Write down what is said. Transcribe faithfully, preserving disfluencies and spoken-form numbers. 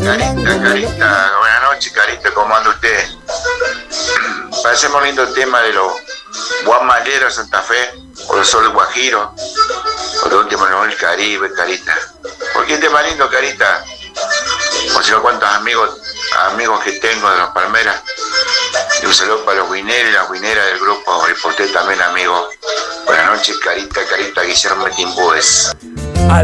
Carita, Carita, buenas noches, Carita, ¿cómo anda usted? Parecemos lindo tema de los Guamaleros Santa Fe, o los Sol Guajiro, o lo último, no, el Caribe, Carita. ¿Por qué tema lindo, Carita? O si no, cuántos amigos, amigos que tengo de los Palmeras. Y un saludo para los guineros y las guineras del grupo, y por usted también, amigo. Buenas noches, Carita, Carita, Guillermo Timbúes.